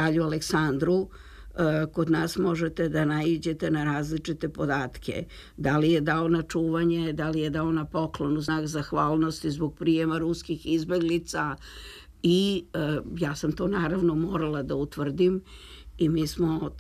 kralju Aleksandru, kod nas možete da naiđete na različite podatke. Da li je dao na čuvanje, da li je dao na poklon u znak zahvalnosti zbog prijema ruskih izbeglica i ja sam to naravno morala da utvrdim i mi smo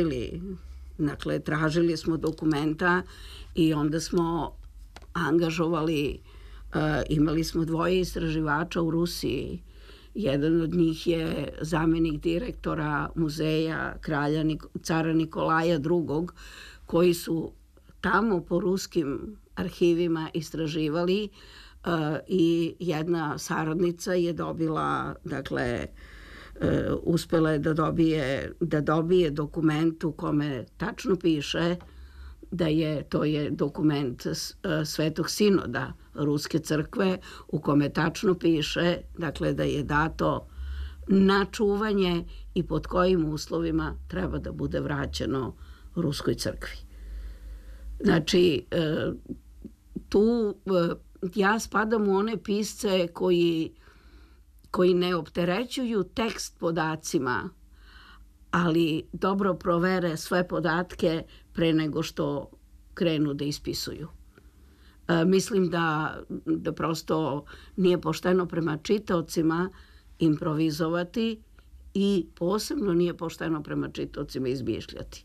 tražili smo dokumenta i onda smo angažovali, imali smo 2 istraživača u Rusiji. Jedan od njih je zamenik direktora muzeja cara Nikolaja II, koji su tamo po ruskim arhivima istraživali i jedna saradnica je dobila, dakle, uspela je da dobije dokument u kome tačno piše da to je dokument Svetog sinoda Ruske crkve u kome tačno piše, dakle, da je dato na čuvanje i pod kojim uslovima treba da bude vraćeno Ruskoj crkvi. Znači, tu ja spadam u one pisce koji ne opterećuju tekst podacima, ali dobro provere sve podatke pre nego što krenu da ispisuju. Mislim da prosto nije pošteno prema čitaocima improvizovati i posebno nije pošteno prema čitaocima izmišljati.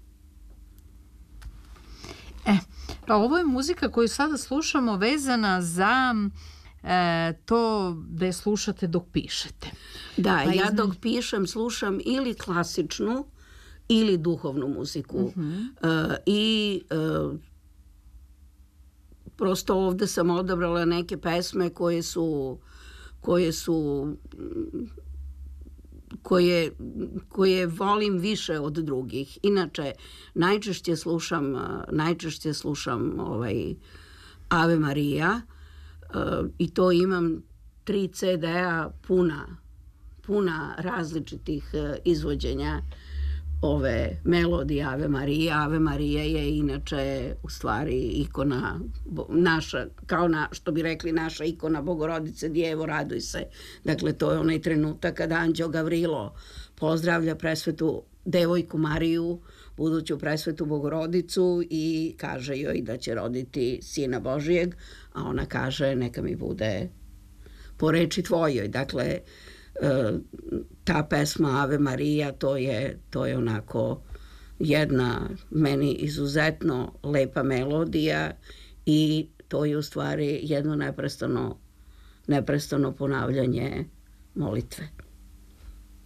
Ovo je muzika koju sada slušamo vezana za to da je slušate dok pišete. Da, ja dok pišem slušam ili klasičnu ili duhovnu muziku. I prosto ovde sam odabrala neke pesme koje volim više od drugih. Inače, najčešće slušam Ave Marija i to imam 3 CD-a puna različitih izvođenja ove melodije Ave Marije. Ave Marija je inače u stvari ikona naša, što bi rekli, naša ikona Bogorodice Djevo, raduj se. Dakle, to je onaj trenutak kada anđeo Gavrilo pozdravlja presvetu devojku Mariju, buduću presvetu Bogorodicu, i kaže joj da će roditi Sina Božijeg, a ona kaže neka mi bude po reči tvojoj. Dakle, ta pesma Ave Marija, to je onako jedna meni izuzetno lepa melodija i to je u stvari jedno neprestano ponavljanje molitve.